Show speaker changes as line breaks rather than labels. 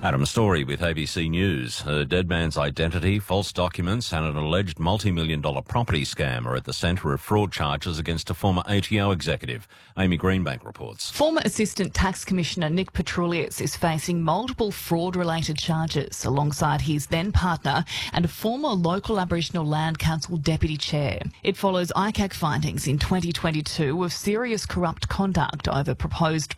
Adam Story with ABC News. A dead man's identity, false documents and an alleged multi-million-dollar property scam are at the centre of fraud charges against a former ATO executive. Amy Greenbank reports.
Former Assistant Tax Commissioner Nick Petroulias is facing multiple fraud-related charges alongside his then partner and a former local Aboriginal Land Council Deputy Chair. It follows ICAC findings in 2022 of serious corrupt conduct over proposed